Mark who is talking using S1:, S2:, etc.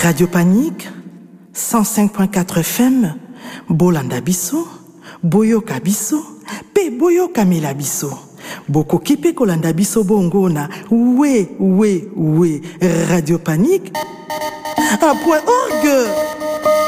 S1: Radio Panique, 105.4 FM, Bolanda Bisso, Boyoka Bisso, Pe Boyoka Mila Bisso. Boko kipe kolanda biso bongona, oui, Radio Panique, .org.